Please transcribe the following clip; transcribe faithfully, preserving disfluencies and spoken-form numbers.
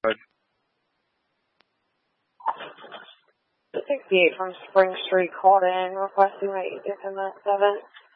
Good. sixty-eight from Spring Street called in requesting that you give him that seven.